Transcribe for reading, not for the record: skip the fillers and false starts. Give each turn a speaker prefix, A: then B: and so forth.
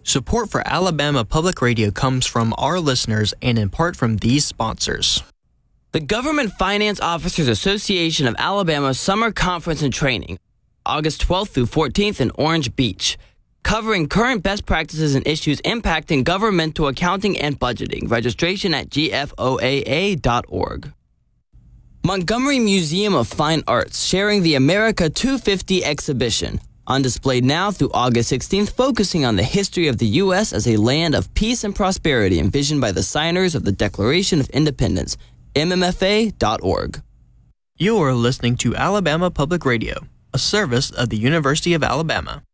A: Support for Alabama Public Radio comes from our listeners and in part from these sponsors.
B: The Government Finance Officers Association of Alabama Summer Conference and Training, August 12th through 14th in Orange Beach, covering current best practices and issues impacting governmental accounting and budgeting. Registration at gfoaa.org. Montgomery Museum of Fine Arts sharing the America 250 exhibition. On display now through August 16th, focusing on the history of the U.S. as a land of peace and prosperity envisioned by the signers of the Declaration of Independence. mmfa.org.
A: You are listening to Alabama Public Radio, a service of the University of Alabama.